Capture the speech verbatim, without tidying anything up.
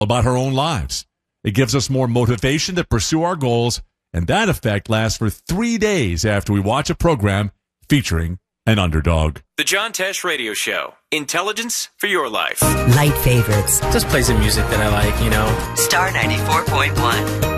about our own lives. It gives us more motivation to pursue our goals, and that effect lasts for three days after we watch a program featuring an underdog. The John Tesh Radio Show. Intelligence for your life. Light favorites. Just play some music that I like, you know. Star ninety-four point one.